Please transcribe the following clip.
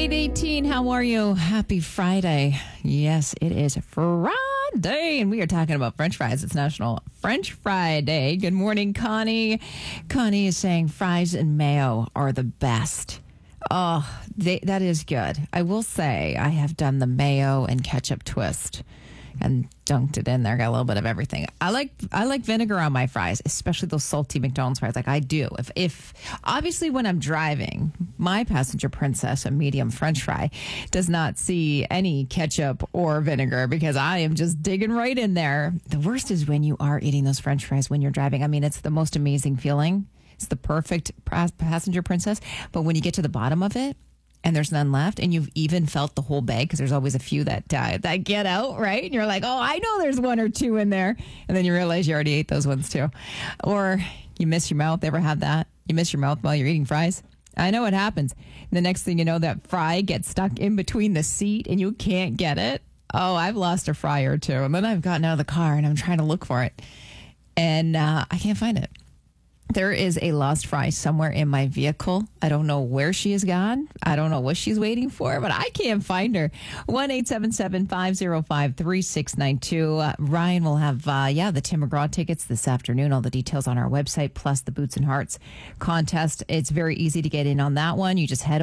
8:18. How are you? Happy Friday. Yes, it is Friday, and we are talking about French fries. It's National French Fry Day. Good morning, Connie. Connie is saying fries and mayo are the best. Oh, that is good. I will say I have done the mayo and ketchup twist and dunked it in there. Got a little bit of everything. I like vinegar on my fries, especially those salty McDonald's fries. Like I do. If obviously when I'm driving, my passenger princess, a medium French fry, does not see any ketchup or vinegar because I am just digging right in there. The worst is when you are eating those French fries when you're driving. I mean, it's the most amazing feeling. It's the perfect passenger princess. But when you get to the bottom of it, and there's none left, and you've even felt the whole bag because there's always a few that get out, right? And you're like, oh, I know there's one or two in there. And then you realize you already ate those ones too. Or you miss your mouth. Ever have that? You miss your mouth while you're eating fries? I know what happens. And the next thing you know, that fry gets stuck in between the seat and you can't get it. Oh, I've lost a fry or two. And then I've gotten out of the car and I'm trying to look for it. And I can't find it. There is a lost fry somewhere in my vehicle. I don't know where she has gone. I don't know what she's waiting for, but I can't find her. 1-877-505-3692. Ryan will have, the Tim McGraw tickets this afternoon. All the details on our website, plus the Boots and Hearts contest. It's very easy to get in on that one. You just head